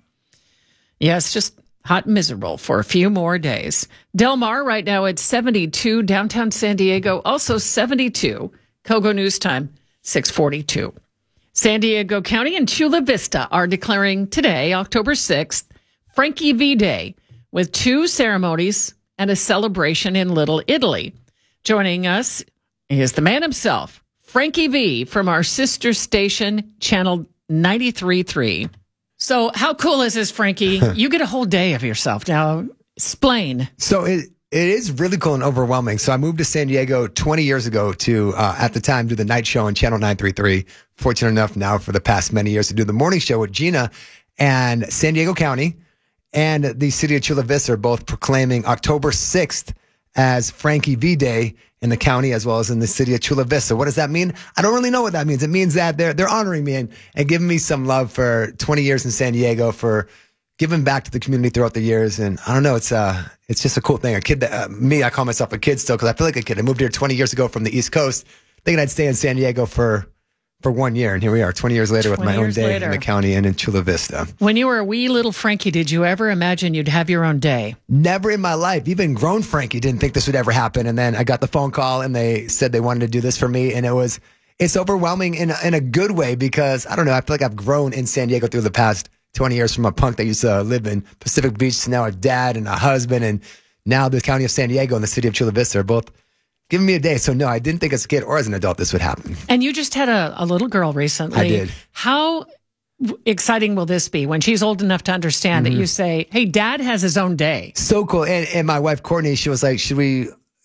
Yes, just hot and miserable for a few more days. Del Mar right now at seventy-two, downtown San Diego also seventy-two. Kogo News Time, six forty-two. San Diego County and Chula Vista are declaring today, October sixth, Frankie V Day, with two ceremonies and a celebration in Little Italy. Joining us is the man himself, Frankie V from our sister station, Channel ninety-three point three. So how cool is this, Frankie? You get a whole day of yourself. Now, explain. So it it is really cool and overwhelming. So I moved to San Diego twenty years ago to, uh, at the time, do the night show on Channel nine thirty-three. Fortunate enough now for the past many years to do the morning show with Gina. And San Diego County and the city of Chula Vista are both proclaiming October sixth as Frankie V Day in the county as well as in the city of Chula Vista. What does that mean? I don't really know what that means. It means that they're they're honoring me and, and giving me some love for twenty years in San Diego, for giving back to the community throughout the years. And I don't know, it's uh it's just a cool thing. A kid that uh, me, I call myself a kid still because I feel like a kid. I moved here twenty years ago from the East Coast, thinking I'd stay in San Diego for for one year, and here we are, twenty years later with my own day later in the county and in Chula Vista. When you were a wee little Frankie, did you ever imagine you'd have your own day? Never in my life. Even grown Frankie didn't think this would ever happen. And then I got the phone call, and they said they wanted to do this for me, and it was it's overwhelming in a, in a good way because I don't know. I feel like I've grown in San Diego through the past twenty years, from a punk that used to live in Pacific Beach to now a dad and a husband, and now the county of San Diego and the city of Chula Vista are both giving me a day. So no, I didn't think as a kid or as an adult this would happen. And you just had a, a little girl recently. I did. How exciting will this be when she's old enough to understand mm-hmm. that you say, hey, dad has his own day? So cool. And, and my wife, Courtney, she was like, should we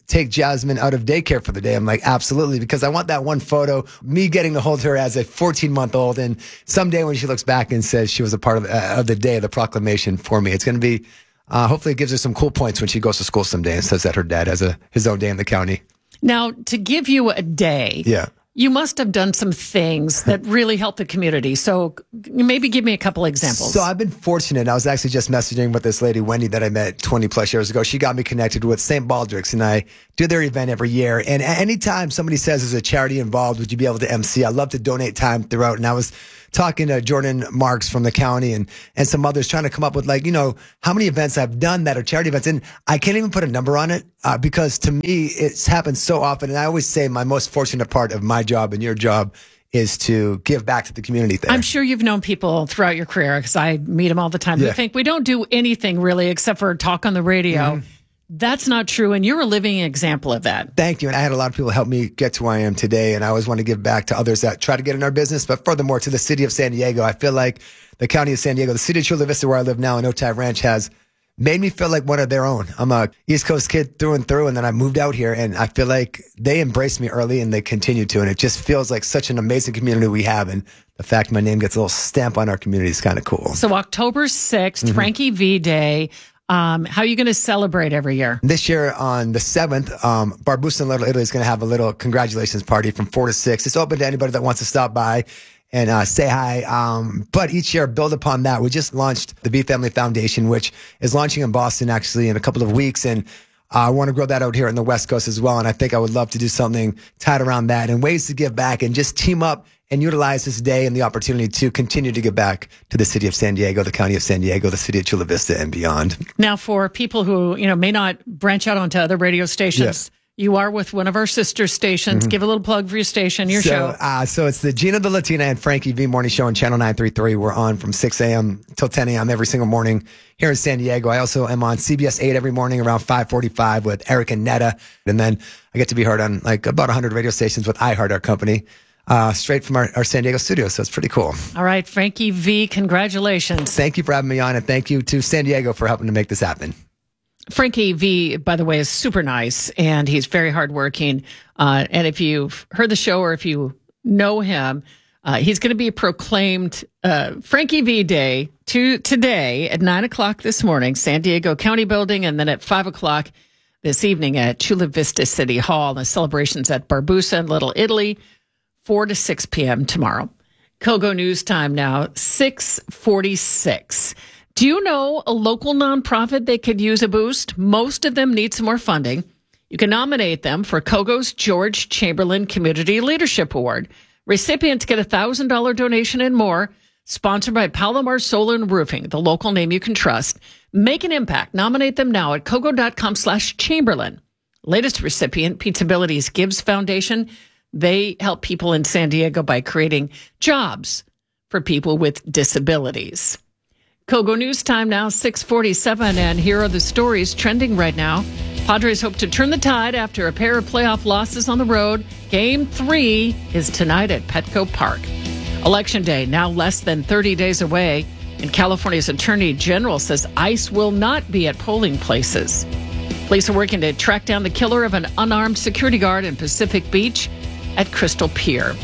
take Jasmine out of daycare for the day? I'm like, absolutely, because I want that one photo, me getting to hold her as a fourteen-month-old, and someday when she looks back and says she was a part of, uh, of the day, the proclamation for me, it's going to be, uh, hopefully it gives her some cool points when she goes to school someday and says that her dad has a his own day in the county. Now, to give you a day, yeah. you must have done some things that really help the community. So maybe give me a couple examples. So I've been fortunate. I was actually just messaging with this lady, Wendy, that I met twenty plus years ago. She got me connected with Saint Baldrick's, and I do their event every year. And anytime somebody says there's a charity involved, would you be able to M C? I love to donate time throughout. And I was talking to Jordan Marks from the county and, and some others trying to come up with, like, you know, how many events I've done that are charity events. And I can't even put a number on it uh, because to me, it's happened so often. And I always say my most fortunate part of my job and your job is to give back to the community there. I'm sure you've known people throughout your career, because I meet them all the time, Yeah. who think we don't do anything really except for talk on the radio. Mhm. That's not true, and you're a living example of that. Thank you. And I had a lot of people help me get to where I am today. And I always want to give back to others that try to get in our business. But furthermore, to the city of San Diego, I feel like the county of San Diego, the city of Chula Vista, where I live now in Otay Ranch, has made me feel like one of their own. I'm a East Coast kid through and through. And then I moved out here, and I feel like they embraced me early and they continue to. And it just feels like such an amazing community we have. And the fact my name gets a little stamp on our community is kind of cool. So October sixth, Mhm. Frankie V Day. Um, how are you going to celebrate every year? This year on the seventh, um, Barbusa in Little Italy is going to have a little congratulations party from four to six. It's open to anybody that wants to stop by and uh, say hi. Um, but each year, build upon that. We just launched the B Family Foundation, which is launching in Boston actually in a couple of weeks. And uh, I want to grow that out here in the West Coast as well. And I think I would love to do something tied around that and ways to give back and just team up and utilize this day and the opportunity to continue to give back to the city of San Diego, the county of San Diego, the city of Chula Vista, and beyond. Now, for people who, you know, may not branch out onto other radio stations, you are with one of our sister stations. Mhm. Give a little plug for your station, your so, show. Uh, so it's the Gina the Latina and Frankie V Morning Show on Channel nine thirty-three. We're on from six a.m. till ten a.m. every single morning here in San Diego. I also am on C B S eight every morning around five forty-five with Eric and Netta. And then I get to be heard on like about one hundred radio stations with iHeart, our company, uh, straight from our, our San Diego studio. So it's pretty cool. All right, Frankie V, congratulations. Thank you for having me on, and thank you to San Diego for helping to make this happen. Frankie V, by the way, is super nice, and he's very hardworking. Uh, and if you've heard the show or if you know him, uh, he's going to be proclaimed uh, Frankie V Day to today at nine o'clock this morning, San Diego County Building, and then at five o'clock this evening at Chula Vista City Hall. The celebrations at Barbusa and Little Italy, four to six p.m. tomorrow. Kogo News Time now, six forty-six. Do you know a local nonprofit that could use a boost? Most of them need some more funding. You can nominate them for Kogo's George Chamberlain Community Leadership Award. Recipients get a one thousand dollars donation and more, sponsored by Palomar Solar and Roofing, the local name you can trust. Make an impact. Nominate them now at kogo.com slash Chamberlain. Latest recipient, Pizzabilities Gives Foundation. They help people in San Diego by creating jobs for people with disabilities. Kogo News Time now, six forty-seven, and here are the stories trending right now. Padres hope to turn the tide after a pair of playoff losses on the road. Game three is tonight at Petco Park. Election Day now less than thirty days away, and California's Attorney General says ICE will not be at polling places. Police are working to track down the killer of an unarmed security guard in Pacific Beach at Crystal Pier.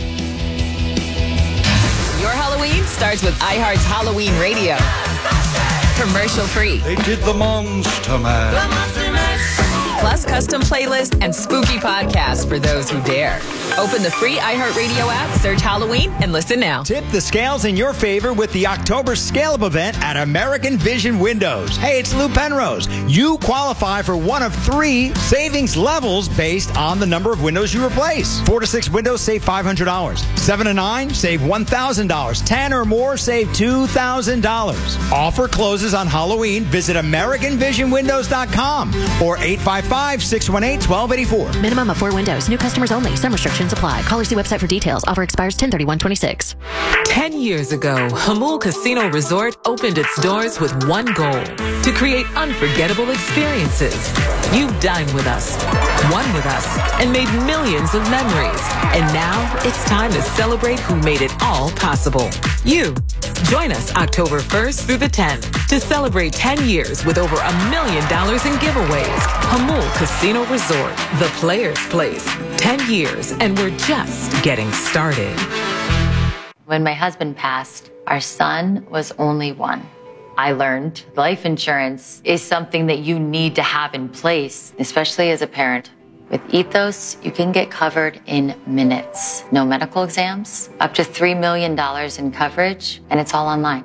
Your Halloween starts with iHeart's Halloween Radio. Commercial free. They did the Monster Mash. Plus custom playlist and spooky podcasts for those who dare. Open the free iHeartRadio app, search Halloween, and listen now. Tip the scales in your favor with the October Scale Up event at American Vision Windows. Hey, it's Lou Penrose. You qualify for one of three savings levels based on the number of windows you replace. Four to six windows, save five hundred dollars. Seven to nine, save one thousand dollars. Ten or more, save two thousand dollars. Offer closes on Halloween. Visit American Vision Windows dot com or eight five five, six one eight, one two eight four. Minimum of four windows. New customers only. Some restrictions apply. Call or see website for details. Offer expires ten thirty-one twenty-six. Ten years ago, Hamul Casino Resort opened its doors with one goal: to create unforgettable experiences. You dine with us. won with us, and made millions of memories. And now it's time to celebrate who made it all possible. You. Join us October first through the tenth to celebrate ten years with over a million dollars in giveaways. Hamul Casino Resort, the player's place. ten years, and we're just getting started. When my husband passed, our son was only one. I learned life insurance is something that you need to have in place, especially as a parent. With Ethos, you can get covered in minutes. No medical exams, up to three million dollars in coverage, and it's all online.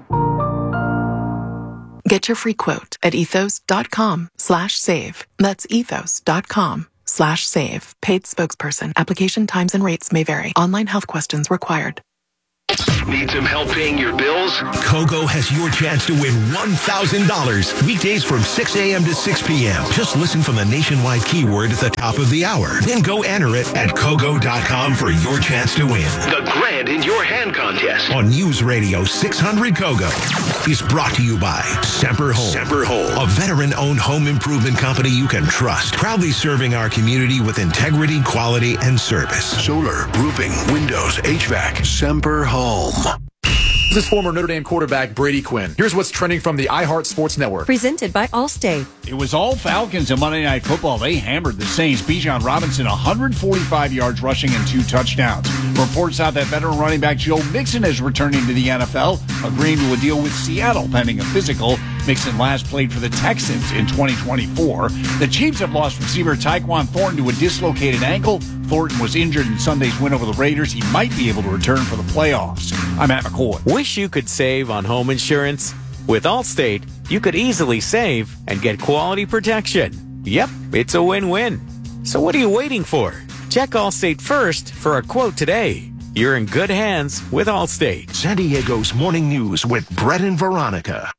Get your free quote at ethos.com slash save. That's ethos.com slash save. Paid spokesperson. Application times and rates may vary. Online health questions required. Need some help paying your bills? Kogo has your chance to win one thousand dollars. Weekdays from six a.m. to six p.m. Just listen for the nationwide keyword at the top of the hour. Then go enter it at Kogo dot com for your chance to win. The Grand in Your Hand contest on News Radio six hundred Kogo is brought to you by Semper Home. Semper Home, a veteran-owned home improvement company you can trust. Proudly serving our community with integrity, quality, and service. Solar, roofing, windows, H V A C. Semper Home. This is former Notre Dame quarterback Brady Quinn. Here's what's trending from the iHeart Sports Network. Presented by Allstate. It was all Falcons on Monday Night Football. They hammered the Saints. Bijan Robinson, one hundred forty-five yards rushing and two touchdowns. Reports out that veteran running back Joe Mixon is returning to the N F L, agreeing to a deal with Seattle pending a physical. Mixon last played for the Texans in twenty twenty-four. The Chiefs have lost receiver Tyquan Thornton to a dislocated ankle. Thornton was injured in Sunday's win over the Raiders. He might be able to return for the playoffs. I'm Matt McCoy. Wish you could save on home insurance? With Allstate, you could easily save and get quality protection. Yep, it's a win-win. So what are you waiting for? Check Allstate first for a quote today. You're in good hands with Allstate. San Diego's Morning News with Brett and Veronica.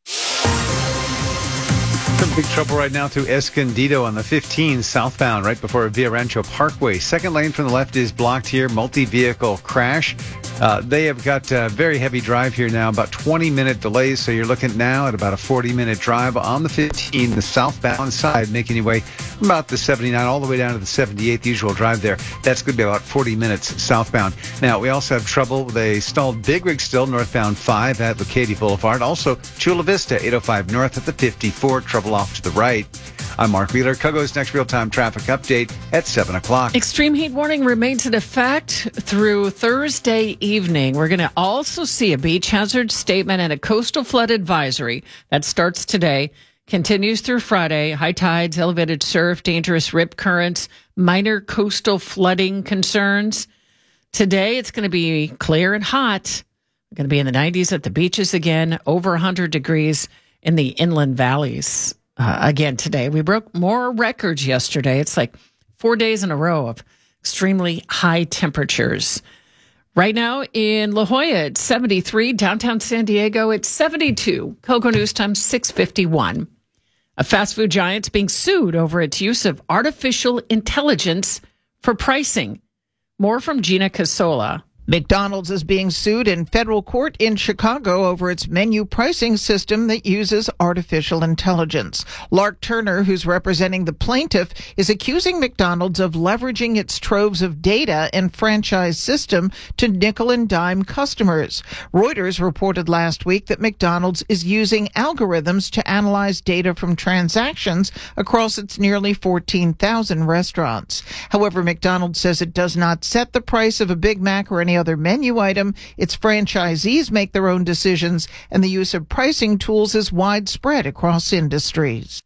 Some big trouble right now through Escondido on the fifteen southbound right before Villa Rancho Parkway. Second lane from the left is blocked here. Multi-vehicle crash. Uh, they have got a very heavy drive here now, about twenty minute delays. So you're looking now at about a forty minute drive on the fifteen, the southbound side, making your way from about the seventy-nine all the way down to the seventy-eight, the usual drive there. That's going to be about forty minutes southbound. Now, we also have trouble with a stalled big rig still northbound five at Leucadia Boulevard. Also, Chula Vista, eight oh five north at the fifty-four. Trouble off to the right. I'm Mark Wheeler. Kogo's next real-time traffic update at seven o'clock. Extreme heat warning remains in effect through Thursday evening. We're going to also see a beach hazard statement and a coastal flood advisory that starts today, continues through Friday. High tides, elevated surf, dangerous rip currents, minor coastal flooding concerns. Today, it's going to be clear and hot. We're going to be in the nineties at the beaches again, over one hundred degrees in the inland valleys. Uh, again today. We broke more records yesterday. It's like four days in a row of extremely high temperatures. Right now in La Jolla, it's seventy-three. Downtown San Diego, it's seventy-two. Kogo News Time, six fifty-one. A fast food giant's being sued over its use of artificial intelligence for pricing. More from Gina Casola. McDonald's is being sued in federal court in Chicago over its menu pricing system that uses artificial intelligence. Lark Turner, who's representing the plaintiff, is accusing McDonald's of leveraging its troves of data and franchise system to nickel and dime customers. Reuters reported last week that McDonald's is using algorithms to analyze data from transactions across its nearly fourteen thousand restaurants. However, McDonald's says it does not set the price of a Big Mac or any other menu item. Its franchisees make their own decisions, and the use of pricing tools is widespread across industries.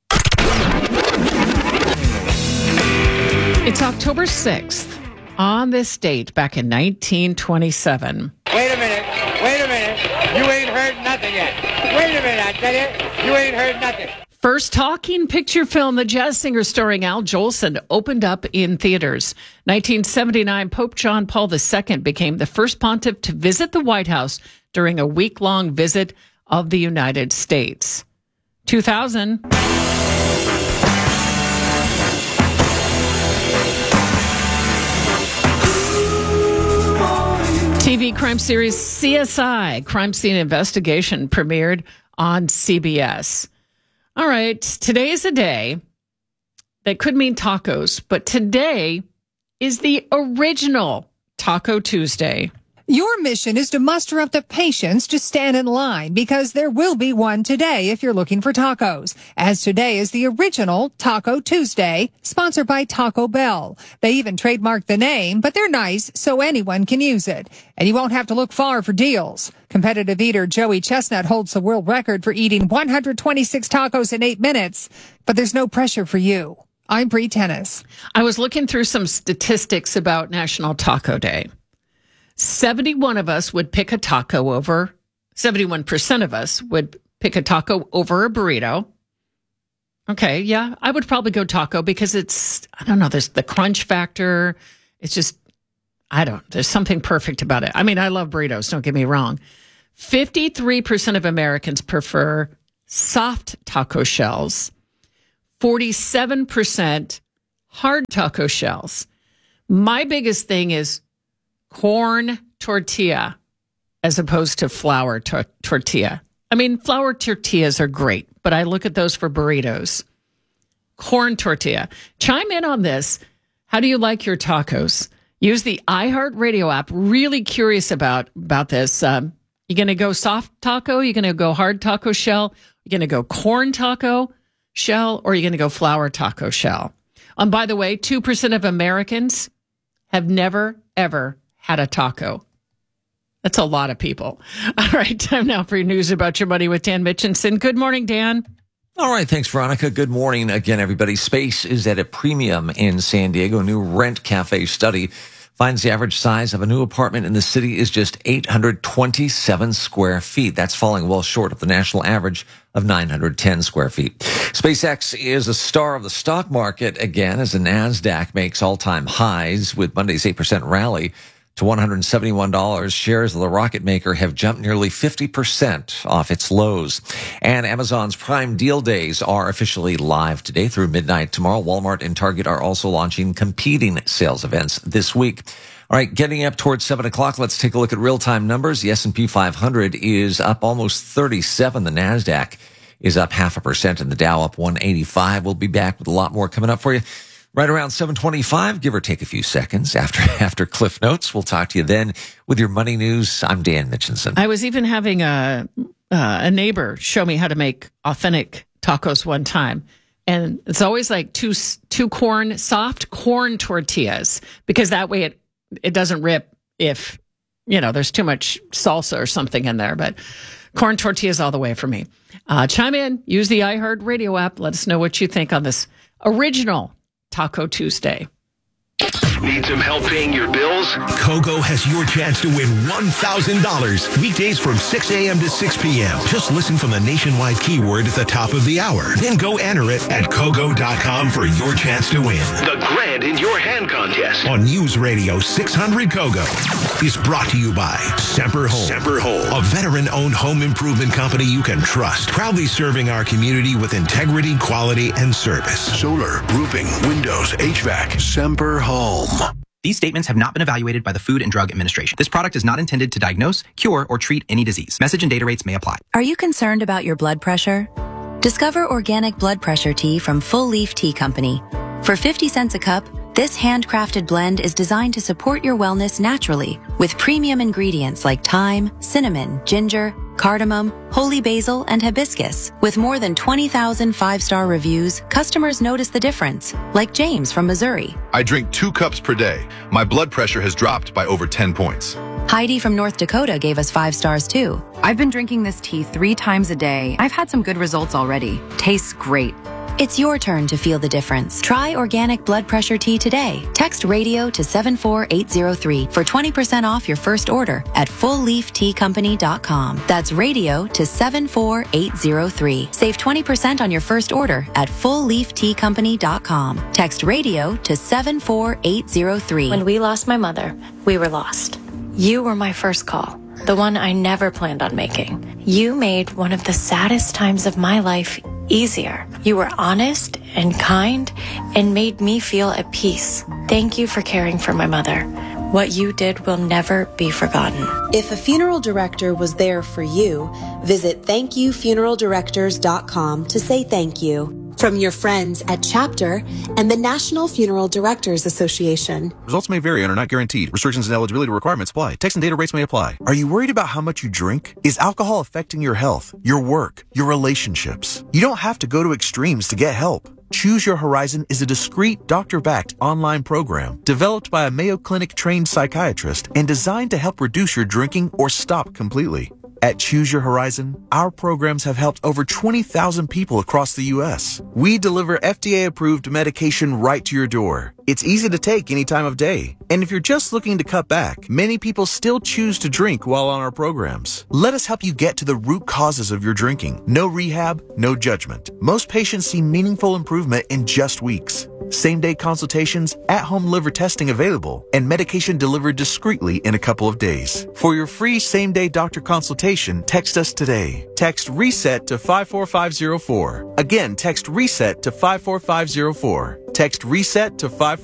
It's October sixth. On this date, back in nineteen twenty-seven. Wait a minute. Wait a minute. You ain't heard nothing yet. Wait a minute, I tell you. You ain't heard nothing. First talking picture film, The Jazz Singer starring Al Jolson, opened up in theaters. nineteen seventy-nine, Pope John Paul the Second became the first pontiff to visit the White House during a week-long visit of the United States. two thousand. T V crime series C S I, Crime Scene Investigation, premiered on C B S. All right, today is a day that could mean tacos, but today is the original Taco Tuesday. Your mission is to muster up the patience to stand in line because there will be one today if you're looking for tacos. As today is the original Taco Tuesday, sponsored by Taco Bell. They even trademarked the name, but they're nice so anyone can use it. And you won't have to look far for deals. Competitive eater Joey Chestnut holds the world record for eating one hundred twenty-six tacos in eight minutes, but there's no pressure for you. I'm Bree Tennis. I was looking through some statistics about National Taco Day. seventy-one of us would pick a taco over, seventy-one percent of us would pick a taco over a burrito. Okay, yeah, I would probably go taco because it's, I don't know, there's the crunch factor. It's just, I don't, there's something perfect about it. I mean, I love burritos, don't get me wrong. fifty-three percent of Americans prefer soft taco shells, forty-seven percent hard taco shells. My biggest thing is corn tortilla as opposed to flour tor- tortilla. I mean, flour tortillas are great, but I look at those for burritos. Corn tortilla. Chime in on this. How do you like your tacos? Use the iHeartRadio app. Really curious about, about this. Um, you going to go soft taco? You going to go hard taco shell? You going to go corn taco shell? Or are you going to go flour taco shell? And by the way, two percent of Americans have never, ever had a taco. That's a lot of people. All right, time now for your news about your money with Dan Mitchinson. Good morning, Dan. All right, thanks, Veronica. Good morning again, everybody. Space is at a premium in San Diego. A new Rent Cafe study finds the average size of a new apartment in the city is just eight hundred twenty-seven square feet. That's falling well short of the national average of nine hundred ten square feet. SpaceX is a star of the stock market again as the NASDAQ makes all-time highs with Monday's eight percent rally to one hundred seventy-one dollars. Shares of the rocket maker have jumped nearly fifty percent off its lows. And Amazon's Prime Deal Days are officially live today through midnight tomorrow. Walmart and Target are also launching competing sales events this week. All right, getting up towards seven o'clock, let's take a look at real-time numbers. The S and P five hundred is up almost thirty-seven. The NASDAQ is up half a percent and the Dow up one eighty-five. We'll be back with a lot more coming up for you right around seven twenty-five, give or take a few seconds after after Cliff Notes. We'll talk to you then with your money news. I'm Dan Mitchinson. I was even having a uh, a neighbor show me how to make authentic tacos one time. And it's always like two two corn, soft corn tortillas, because that way it, it doesn't rip if, you know, there's too much salsa or something in there. But corn tortillas all the way for me. Uh, chime in, use the iHeartRadio app. Let us know what you think on this original Taco Tuesday. Need some help paying your bills? Kogo has your chance to win one thousand dollars weekdays from six a.m. to six p.m. Just listen from the nationwide keyword at the top of the hour. Then go enter it at Kogo dot com for your chance to win. The Grand in Your Hand contest on News Radio six hundred Kogo is brought to you by Semper Home. Semper Home, a veteran-owned home improvement company you can trust. Proudly serving our community with integrity, quality, and service. Solar, roofing, windows, H V A C, Semper Home. These statements have not been evaluated by the Food and Drug Administration. This product is not intended to diagnose, cure, or treat any disease. Message and data rates may apply. Are you concerned about your blood pressure? Discover organic blood pressure tea from Full Leaf Tea Company. For fifty cents a cup, this handcrafted blend is designed to support your wellness naturally with premium ingredients like thyme, cinnamon, ginger, cardamom, holy basil, and hibiscus. With more than twenty thousand five-star reviews, customers notice the difference, like James from Missouri. I drink two cups per day. My blood pressure has dropped by over ten points. Heidi from North Dakota gave us five stars too. I've been drinking this tea three times a day. I've had some good results already. Tastes great. It's your turn to feel the difference. Try organic blood pressure tea today. Text radio to seven four eight zero three for twenty percent off your first order at full leaf tea company dot com. That's radio to seven four eight zero three. Save twenty percent on your first order at full leaf tea company dot com. Text radio to seven four eight zero three. When we lost my mother, we were lost. You were my first call, the one I never planned on making. You made one of the saddest times of my life easier. You were honest and kind and made me feel at peace. Thank you for caring for my mother. What you did will never be forgotten. If a funeral director was there for you, visit thank you funeral directors dot com to say thank you. from your friends at Chapter and the National Funeral Directors Association. Results may vary and are not guaranteed. Restrictions and eligibility requirements apply. Text and data rates may apply. Are you worried about how much you drink? Is alcohol affecting your health, your work, your relationships? You don't have to go to extremes to get help. Choose Your Horizon is a discreet, doctor-backed online program developed by a Mayo Clinic-trained psychiatrist and designed to help reduce your drinking or stop completely. At Choose Your Horizon, our programs have helped over twenty thousand people across the U S. We deliver F D A-approved medication right to your door. It's easy to take any time of day. And if you're just looking to cut back, many people still choose to drink while on our programs. Let us help you get to the root causes of your drinking. No rehab, no judgment. Most patients see meaningful improvement in just weeks. Same-day consultations, at-home liver testing available, and medication delivered discreetly in a couple of days. For your free same-day doctor consultation, text us today. Text RESET to five four five zero four. Again, text RESET to five four five zero four. Text RESET to five